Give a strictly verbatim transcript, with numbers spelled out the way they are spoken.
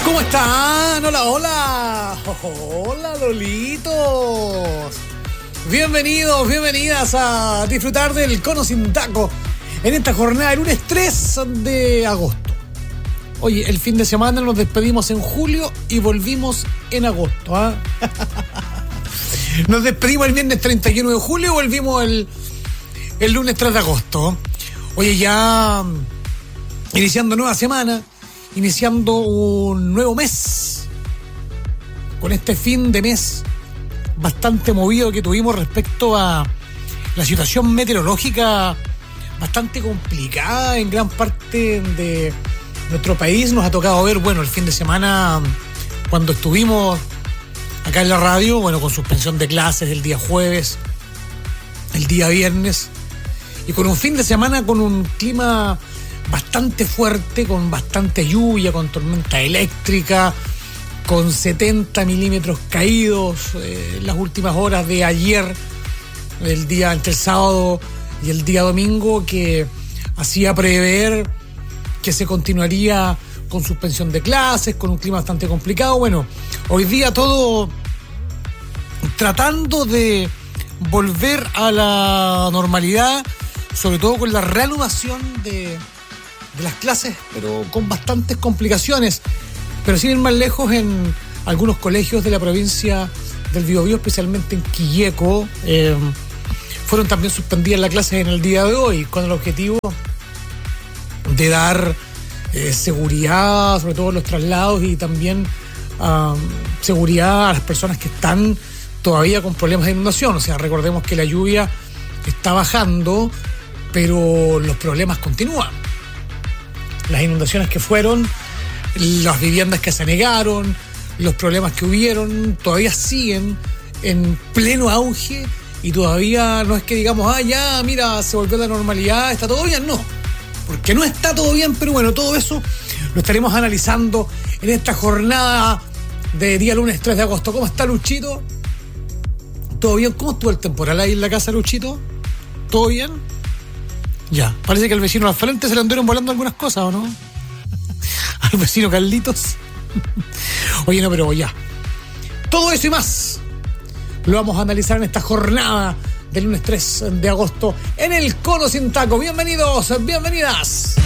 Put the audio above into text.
¿Cómo están? Hola, hola. Hola, Lolitos. Bienvenidos, bienvenidas a disfrutar del Cono Sin Taco en esta jornada del lunes tres de agosto. Oye, el fin de semana nos despedimos en julio y volvimos en agosto, ¿ah? ¿eh? Nos despedimos el viernes treinta y uno de julio y volvimos el, el lunes tres de agosto. Oye, ya iniciando nueva semana, iniciando un nuevo mes, con este fin de mes bastante movido que tuvimos respecto a la situación meteorológica bastante complicada en gran parte de nuestro país. Nos ha tocado ver, bueno, el fin de semana cuando estuvimos acá en la radio, bueno, con suspensión de clases el día jueves, el día viernes, y con un fin de semana con un clima bastante fuerte, con bastante lluvia, con tormenta eléctrica, con setenta milímetros caídos eh, en las últimas horas de ayer, el día entre el sábado y el día domingo, que hacía prever que se continuaría con suspensión de clases, con un clima bastante complicado. Bueno, hoy día todo tratando de volver a la normalidad, sobre todo con la reanudación de de las clases, pero con bastantes complicaciones. Pero sin ir más lejos, en algunos colegios de la provincia del Biobío, especialmente en Quilleco, eh, fueron también suspendidas las clases en el día de hoy, con el objetivo de dar eh, seguridad, sobre todo en los traslados, y también uh, seguridad a las personas que están todavía con problemas de inundación. O sea, recordemos que la lluvia está bajando, pero los problemas continúan. Las inundaciones que fueron, las viviendas que se anegaron, los problemas que hubieron, todavía siguen en pleno auge, y todavía no es que digamos, ah, ya, mira, se volvió a la normalidad, está todo bien, no. Porque no está todo bien, pero bueno, todo eso lo estaremos analizando en esta jornada de día lunes tres de agosto. ¿Cómo está, Luchito? ¿Todo bien? ¿Cómo estuvo el temporal ahí en la casa, Luchito? ¿Todo bien? Ya, parece que al vecino al frente se le anduvieron volando algunas cosas, ¿o no? Al vecino Carlitos. Oye, no, pero ya. Todo eso y más lo vamos a analizar en esta jornada del lunes tres de agosto en el Cono Sin Taco. Bienvenidos, bienvenidas.